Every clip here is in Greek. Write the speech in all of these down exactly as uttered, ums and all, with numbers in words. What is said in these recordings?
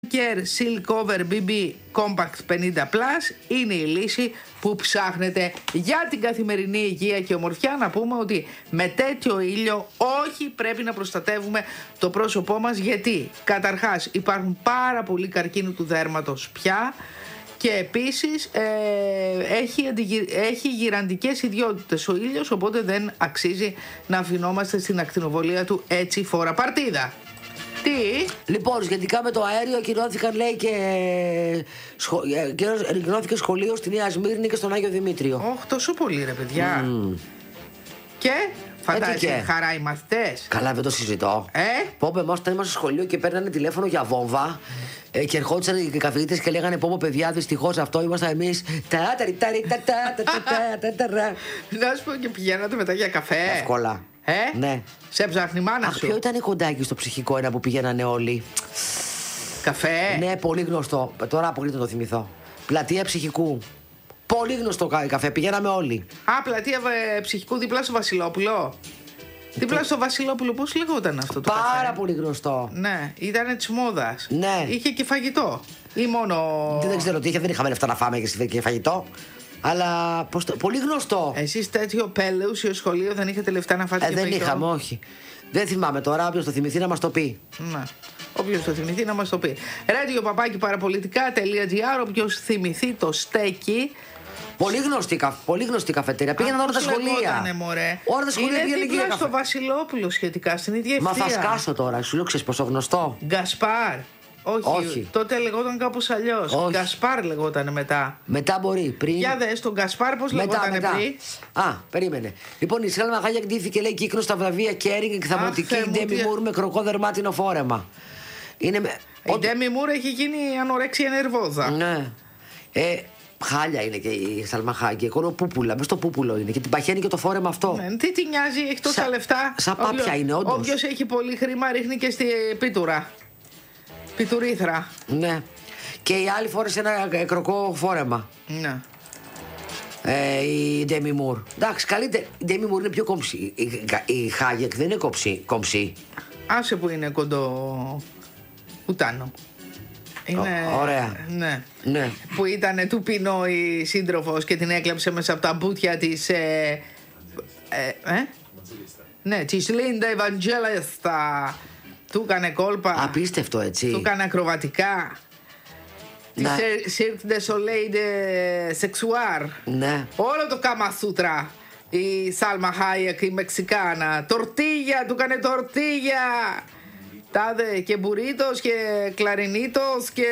Care Silk Over μπι μπι Compact πενήντα πλας είναι η λύση που ψάχνετε για την καθημερινή υγεία και ομορφιά. Να πούμε ότι με τέτοιο ήλιο όχι πρέπει να προστατεύουμε το πρόσωπό μας, γιατί καταρχάς υπάρχουν πάρα πολλοί καρκίνοι του δέρματος πια και επίσης ε, έχει, αντιγυ... έχει γυραντικές ιδιότητες ο ήλιος, οπότε δεν αξίζει να αφινόμαστε στην ακτινοβολία του έτσι φορά παρτίδα. Τι? Λοιπόν, σχετικά με το αέριο, ακυρώθηκαν, λέει, και σχο... ακυρώθηκε σχολείο στη Νέα Σμύρνη και στον Άγιο Δημήτριο. Όχι, τόσο πολύ, ρε παιδιά. Mm. Και φαντάζεσαι, χαρά οι μαθητές. Καλά, δεν το συζητώ. Ε? Πω, εμάς όταν ήμασταν στο σχολείο και παίρνανε τηλέφωνο για βόμβα ε, και ερχόντουσαν οι καθηγητές και λέγανε πω, πω παιδιά, δυστυχώς αυτό ήμασταν εμείς. Να σου πω, και πηγαίνατε μετά για καφέ. Εύκολα. Ε? Ναι. Σε ψάχνει η μάνα Αχ, σου. ποιο ήταν κοντάκι στο ψυχικό ένα που πηγαίνανε όλοι? Καφέ. Ναι, πολύ γνωστό. Τώρα αποκλείται να το θυμηθώ. Πλατεία Ψυχικού. Πολύ γνωστό καφέ, πηγαίναμε όλοι. Α, πλατεία ε, Ψυχικού δίπλα στο Βασιλόπουλο. Δίπλα στο Βασιλόπουλο, πώς λεγόταν αυτό το Πάρα καφέ? πολύ γνωστό. Ναι, ήταν της μόδας. Ναι. Είχε και φαγητό. Ή μόνο. Δεν ξέρω τι είχε, δεν είχαμε λεφτά να φάμε και φαγητό. Αλλά πώς το... πολύ γνωστό. Εσείς τέτοιο πέλεουσιο σχολείο δεν είχατε λεφτά να φάτε ε, και δεν φαγητό? είχαμε, όχι. Δεν θυμάμαι τώρα, όποιος το θυμηθεί να μας το πει. Ναι. Όποιος το θυμηθεί να μας το πει. Radio παπάκι παραπολιτικά.gr. Όποιος θυμηθεί το στέκι. Πολύ γνωστή, πολύ γνωστή καφετέρια. Πήγαιναν όλα τα σχολεία. Όλα τα σχολεία είναι πήγαιναν δίπλα στο Βασιλόπουλο σχετικά, στην ίδια ευθεία. Μα θα σκάσω τώρα, σου λέω, ξέρεις πόσο γνωστό. Γκασπάρ. Όχι, Όχι, τότε λεγόταν κάπως αλλιώς. Γκασπάρ λεγόταν μετά. Μετά μπορεί, πριν. Για δες τον Γκασπάρ πώς λεγόταν πριν. Α, περίμενε. Λοιπόν, η Σάλμα Χάγια ντύθηκε, λέει, κύκνο στα βραβεία Κέρινγκ και θαυματική Ντέμι Μουρ με κροκό δερμάτινο φόρεμα. Είναι με... Η Ντέμι Μουρ έχει γίνει ανορέξια νερβόζα. Ναι. Ε, χάλια είναι και η Σάλμα Χάγια. Εγώ πούπουλα, μες στο πούπουλο είναι και την παχαίνει και το φόρεμα αυτό. Ναι, τι τη νοιάζει, έχει τόσα Σα... λεφτά. Σαν πάπια είναι, όντως. Όποιος έχει πολύ χρήμα ρίχνει και στη πίτουρα. Πιτουρίθρα. Ναι. Και η άλλη φόρεσε ένα κροκό φόρεμα. Ναι. Ε, η Ντέμι Μουρ. Εντάξει, καλύτερα. Η Ντέμι Μουρ είναι πιο κομψή. Η, η Χάγεκ δεν είναι κομψή. κομψή. Άσε που είναι κοντό. Ουτάνο. Είναι. Ω, ωραία. Ναι. Ναι. Που ήταν του Πινό η σύντροφος και την έκλαψε μέσα από τα μπουτια της. Ε, ε, ε? Ναι, της Λίντα Ευαντζέλεστα. Του έκανε κόλπα. Απίστευτο, έτσι. Του έκανε ακροβατικά. Τη Cirque de Soleil de Sexuar. Ναι. Όλο το Κάμα Σούτρα. Η Σάλμα Χάιεκ, η Μεξικάνα. Τορτίγια, του έκανε τορτίγια. Τάδε και μπουρίτος και κλαρινίτος και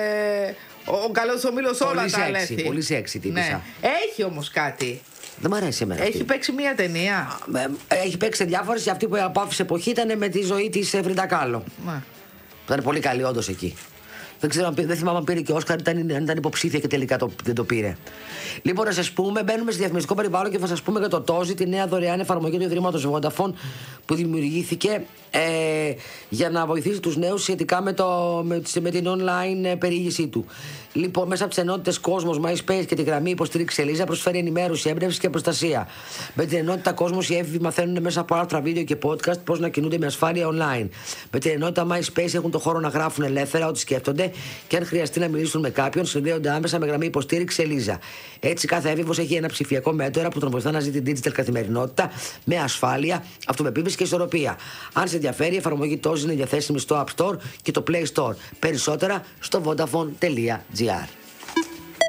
ο καλός ο Μήλος, όλα πολύ τα σεξι, αλέθη. πολύ σεξι τύπησα. Ναι. Έχει όμως κάτι. Δεν μ' αρέσει εμένα. Έχει αυτή. παίξει μια ταινία. Έχει παίξει διάφορες και αυτή που απάφησε εποχή ήταν με τη ζωή της Φρίντα Κάλο. Ναι. Ήταν πολύ καλή όντως εκεί. Δεν ξέρω, δεν θυμάμαι αν πήρε και ο Όσκαρ, ήταν, ήταν υποψήφια και τελικά το, δεν το πήρε. Λοιπόν, να σας πούμε, μπαίνουμε σε διαφημιστικό περιβάλλον και θα σας πούμε για το Τόζι, τη νέα δωρεάν εφαρμογή του Ιδρύματος Vodafone που δημιουργήθηκε ε, για να βοηθήσει τους νέους σχετικά με, το, με, με την online περιήγησή του. Λοιπόν, μέσα από τις ενότητες Κόσμος, MySpace και τη γραμμή υποστήριξη Ελίζα προσφέρει ενημέρωση, έμπνευση και προστασία. Με την ενότητα Κόσμος οι έφηβοι μαθαίνουν μέσα από άρθρα, βίντεο και podcast πώς να κινούνται με ασφάλεια online. Με την ενότητα MySpace έχουν το χώρο να γράφουν ελεύθερα ό,τι σκέφτονται και αν χρειαστεί να μιλήσουν με κάποιον, συνδέονται άμεσα με γραμμή υποστήριξη Ελίζα. Έτσι, κάθε έφηβος έχει ένα ψηφιακό μέτρο που τον βοηθά να ζει την digital καθημερινότητα με ασφάλεια, αυτοπεποίθηση και ισορροπία. Αν σε ενδιαφέρει, η εφαρμογή Τόζι είναι διαθέσιμη στο App Store και το Play Store. Περισσότερα στο vodafone τελεία gr.